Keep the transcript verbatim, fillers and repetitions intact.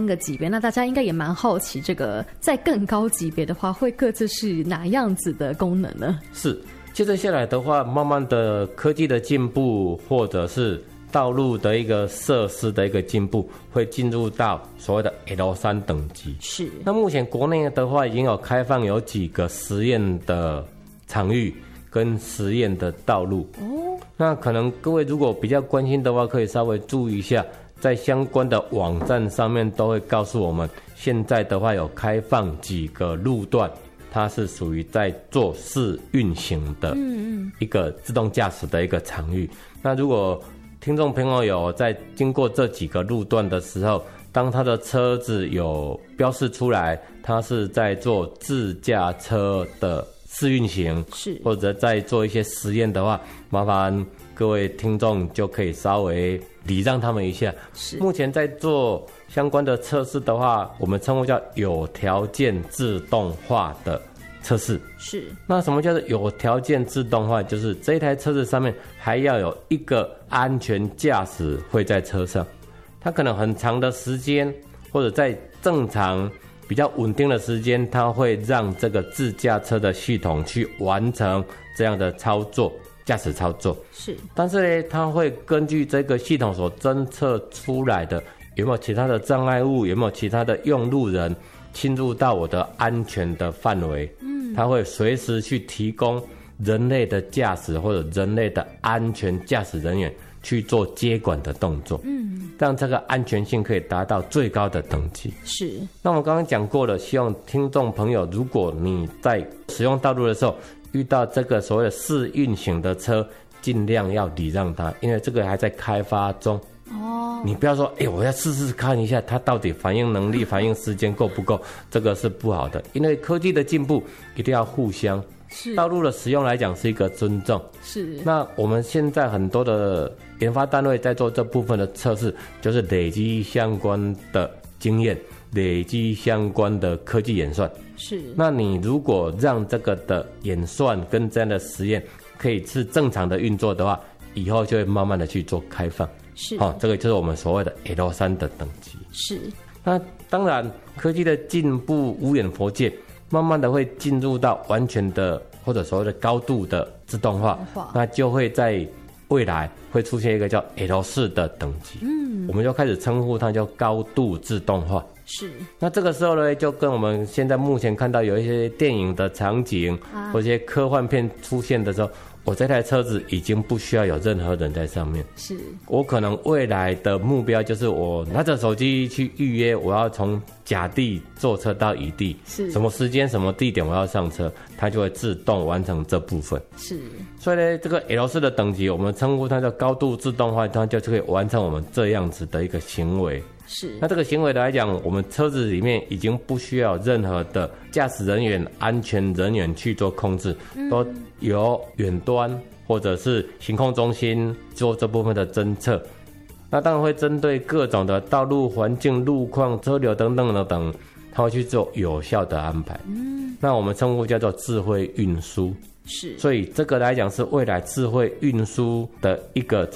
个级别，那大家应该也蛮好奇，这个在更高级别的话，会各自是哪样子的功能呢？ 是，接着下来的话，慢慢的科技的进步，或者是道路的一个设施的一个进步，会进入到所谓的 L 三 等级。 是。 那目前国内的话，已经有开放有几个实验的场域跟实验的道路。哦。那可能各位如果比较关心的话，可以稍微注意一下，在相关的网站上面都会告诉我们，现在的话有开放几个路段，它是属于在做试运行的一个自动驾驶的一个场域。那如果听众朋友有在经过这几个路段的时候，当他的车子有标示出来，他是在做自驾车的试运行，是或者在做一些实验的话，麻烦各位听众就可以稍微礼让他们一下。是目前在做相关的测试的话，我们称呼叫有条件自动化的测试。是，那什么叫做有条件自动化？就是这一台车子上面还要有一个安全驾驶会在车上，它可能很长的时间，或者在正常比较稳定的时间，它会让这个自驾车的系统去完成这样的操作，驾驶操作。是，但是呢，它会根据这个系统所侦测出来的有没有其他的障碍物，有没有其他的用路人侵入到我的安全的范围，嗯，它会随时去提供人类的驾驶或者人类的安全驾驶人员去做接管的动作，嗯，让这个安全性可以达到最高的等级。是。那我们刚刚讲过了，希望听众朋友，如果你在使用道路的时候遇到这个所谓的试运行的车，尽量要礼让它，因为这个还在开发中。哦，你不要说，哎、欸，我要试试看一下它到底反应能力、反应时间够不够，这个是不好的。因为科技的进步一定要互相。是。道路的使用来讲是一个尊重。是。那我们现在很多的研发单位在做这部分的测试，就是累积相关的经验，累积相关的科技演算。是。那你如果让这个的演算跟这样的实验可以是正常的运作的话，以后就会慢慢的去做开放。是，好、哦，这个就是我们所谓的 L 三 的等级。是，那当然科技的进步无远弗届，慢慢的会进入到完全的或者所谓的高度的自动化，那就会在未来会出现一个叫 L 四 的等级。嗯，我们就开始称呼它叫高度自动化。是，那这个时候呢，就跟我们现在目前看到有一些电影的场景，啊、或者一些科幻片出现的时候，我这台车子已经不需要有任何人在上面。是，我可能未来的目标就是我拿着手机去预约，我要从甲地坐车到乙地，是什么时间、什么地点我要上车，它就会自动完成这部分。是，所以呢，这个 L 四 的等级，我们称呼它叫高度自动化，它就可以完成我们这样子的一个行为。是，那这个行为来讲，我们车子里面已经不需要任何的驾驶人员、安全人员去做控制，嗯、都由远端或者是行控中心做这部分的侦测。那当然会针对各种的道路环境、路况、车流等等等等，它会去做有效的安排。嗯，那我们称呼叫做智慧运输。是，所以这个来讲是未来智慧运输的一个